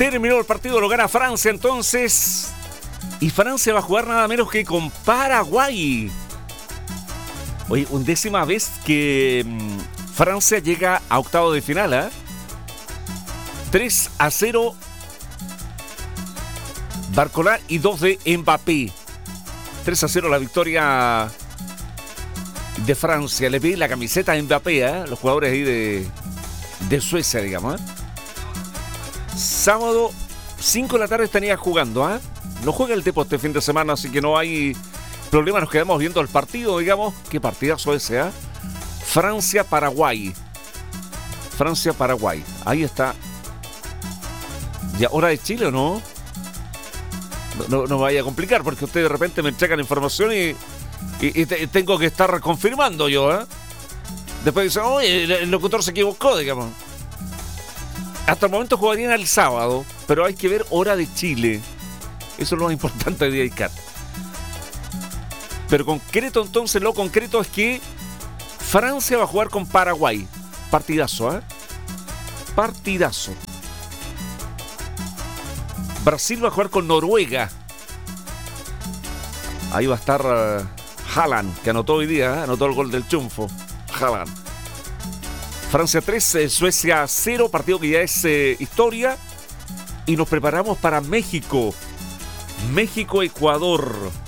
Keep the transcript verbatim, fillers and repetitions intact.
Terminó el partido, lo gana Francia entonces. Y Francia va a jugar nada menos que con Paraguay. Oye, undécima vez que mmm, Francia llega a octavo de final, ¿eh? tres a cero Barcola y dos de Mbappé. tres a cero la victoria de Francia. Le pedí la camiseta a Mbappé, ¿eh? Los jugadores ahí de, de Suecia, digamos, ¿eh? Sábado, cinco de la tarde estaría jugando, ¿eh? No juega el Depor este fin de semana, así que no hay problema. Nos quedamos viendo el partido, digamos. Qué partidazo ese, ¿eh? Francia-Paraguay. Francia-Paraguay. Ahí está. ¿Ya hora de Chile o no? No, no, no me vaya a complicar, porque usted de repente me entrega la información y, y, y te, tengo que estar confirmando yo, ¿eh? Después dicen, oye, el, el locutor se equivocó, digamos. Hasta el momento jugarían el sábado, pero hay que ver hora de Chile. Eso es lo más importante de dedicar. Pero concreto, entonces, lo concreto es que Francia va a jugar con Paraguay. Partidazo, ¿eh? Partidazo. Brasil va a jugar con Noruega. Ahí va a estar uh, Haaland, que anotó hoy día, ¿eh? Anotó el gol del triunfo. Haaland. Francia tres, eh, Suecia cero, partido que ya es eh, historia. Y nos preparamos para México. México-Ecuador.